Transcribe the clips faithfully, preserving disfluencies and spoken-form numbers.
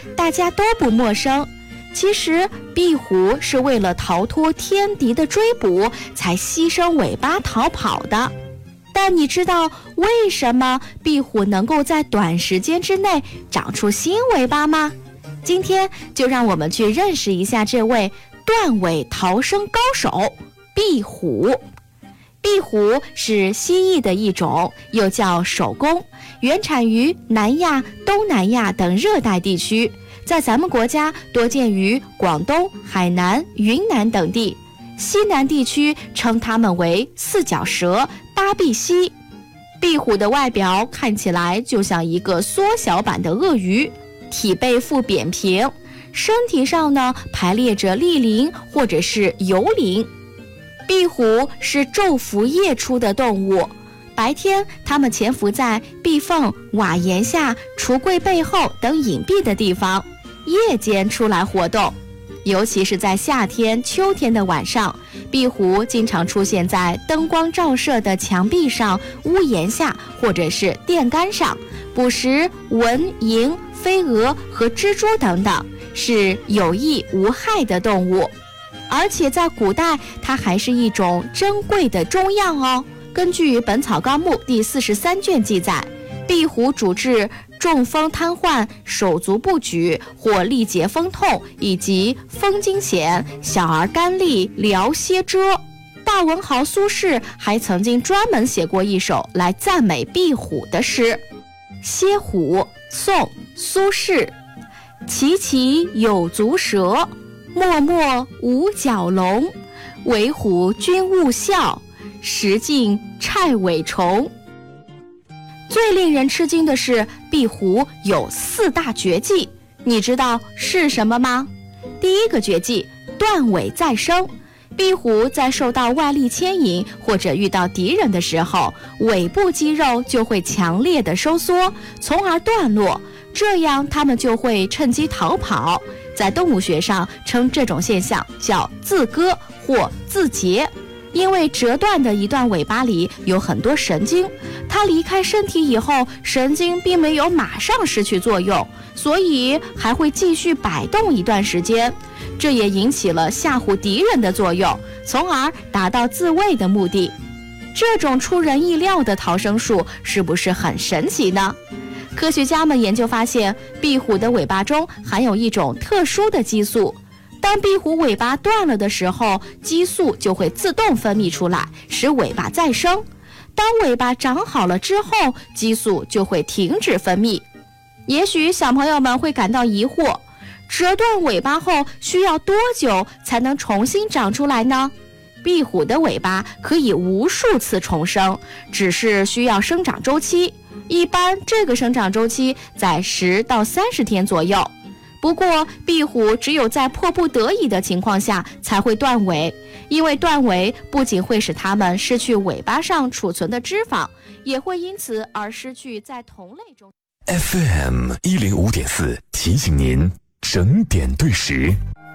大家都不陌生。其实壁虎是为了逃脱天敌的追捕，才牺牲尾巴逃跑的。但你知道为什么壁虎能够在短时间之内长出新尾巴吗？今天就让我们去认识一下这位断尾逃生高手壁虎。壁虎是蜥蜴的一种，又叫守宫，原产于南亚、东南亚等热带地区，在咱们国家多见于广东、海南、云南等地。西南地区称它们为四脚蛇、八臂蜥。壁虎的外表看起来就像一个缩小版的鳄鱼，体背腹扁平，身体上呢排列着立鳞或者是游鳞。壁虎是昼伏夜出的动物，白天它们潜伏在壁缝、瓦檐下、橱柜背后等隐蔽的地方，夜间出来活动。尤其是在夏天、秋天的晚上，壁虎经常出现在灯光照射的墙壁上、屋檐下或者是电杆上，捕食蚊、蝇、飞蛾和蜘蛛等等，是有益无害的动物。而且在古代，它还是一种珍贵的中药哦。根据《本草纲目》第四十三卷记载，壁虎主治中风瘫痪、手足不举或力竭风痛，以及风惊痫、小儿干痢、疗歇蛰。大文豪苏轼还曾经专门写过一首来赞美壁虎的诗。歇虎，宋，苏轼。其其有足蛇，默默无角龙。为虎君勿笑，食尽虿尾虫。最令人吃惊的是，壁虎有四大绝技，你知道是什么吗？第一个绝技，断尾再生。壁虎在受到外力牵引或者遇到敌人的时候，尾部肌肉就会强烈的收缩，从而断落，这样它们就会趁机逃跑。在动物学上称这种现象叫自割或自截。因为折断的一段尾巴里有很多神经，它离开身体以后，神经并没有马上失去作用，所以还会继续摆动一段时间，这也引起了吓唬敌人的作用，从而达到自卫的目的。这种出人意料的逃生术是不是很神奇呢？科学家们研究发现，壁虎的尾巴中含有一种特殊的激素，当壁虎尾巴断了的时候，激素就会自动分泌出来，使尾巴再生。当尾巴长好了之后，激素就会停止分泌。也许小朋友们会感到疑惑，折断尾巴后需要多久才能重新长出来呢？壁虎的尾巴可以无数次重生，只是需要生长周期，一般这个生长周期在十到三十天左右。不过壁虎只有在迫不得已的情况下才会断尾，因为断尾不仅会使它们失去尾巴上储存的脂肪，也会因此而失去在同类中。 F M 一零五点四 提醒您整点对时，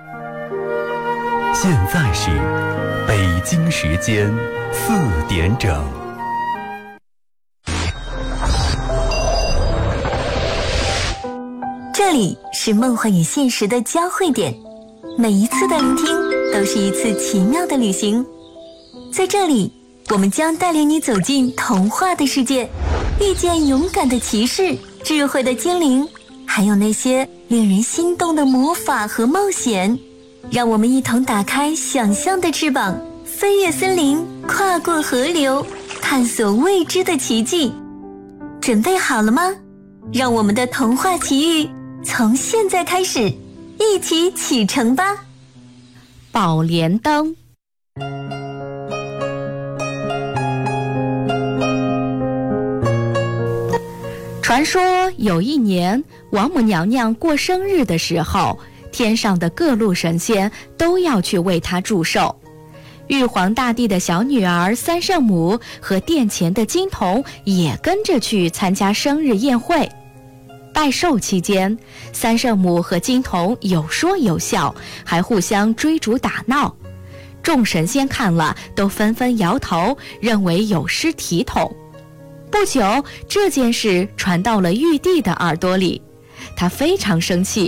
现在是北京时间四点整。 这里是梦幻与现实的交汇点，每一次的聆听都是一次奇妙的旅行。在这里，我们将带领你走进童话的世界，遇见勇敢的骑士、智慧的精灵，还有那些令人心动的魔法和冒险。让我们一同打开想象的翅膀，飞越森林，跨过河流，探索未知的奇迹。准备好了吗？让我们的童话奇遇从现在开始，一起启程吧！ 宝莲灯。传说有一年，王母娘娘过生日的时候，天上的各路神仙都要去为她祝寿。玉皇大帝的小女儿三圣母和殿前的金童也跟着去参加生日宴会。拜寿期间，三圣母和金童有说有笑，还互相追逐打闹。众神仙看了都纷纷摇头，认为有失体统。不久，这件事传到了玉帝的耳朵里，他非常生气，